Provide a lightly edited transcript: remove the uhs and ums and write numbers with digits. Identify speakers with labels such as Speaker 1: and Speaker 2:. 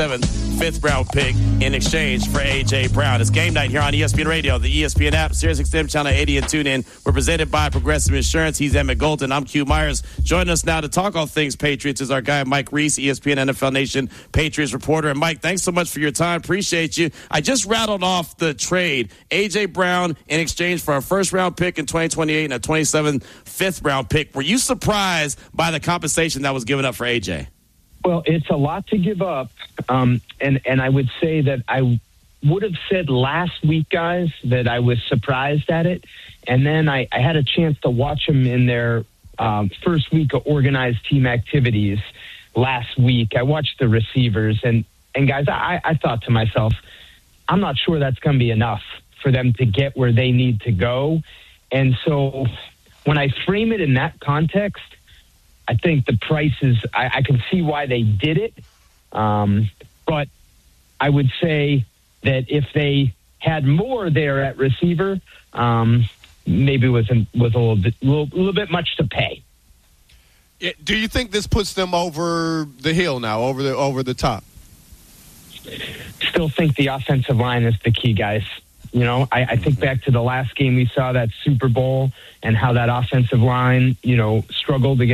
Speaker 1: 27th, 5th round pick in exchange for A.J. Brown. It's game night here on ESPN Radio, the ESPN app, SiriusXM Channel 80 and TuneIn. We're presented by Progressive Insurance. He's Emmett Golden. I'm Q Myers. Joining us now to talk all things Patriots is our guy Mike Reese, ESPN NFL Nation Patriots reporter. And Mike, thanks so much for your time. Appreciate you. I just rattled off the trade. A.J. Brown in exchange for a first-round pick in 2028 and a 27th, 5th round pick. Were you surprised by the compensation that was given up for A.J.?
Speaker 2: Well, it's a lot to give up, and I would say that I would have said last week, guys, that I was surprised at it, and then I had a chance to watch them in their first week of organized team activities last week. I watched the receivers, and guys, I thought to myself, I'm not sure that's going to be enough for them to get where they need to go, and so when I frame it in that context, I think the price is, I can see why they did it. But I would say that if they had more there at receiver, maybe it was a little bit much to pay.
Speaker 3: Yeah, do you think this puts them over the hill now, over the top?
Speaker 2: Still think the offensive line is the key, guys. You know, I think back to the last game we saw, that Super Bowl, and how that offensive line, struggled against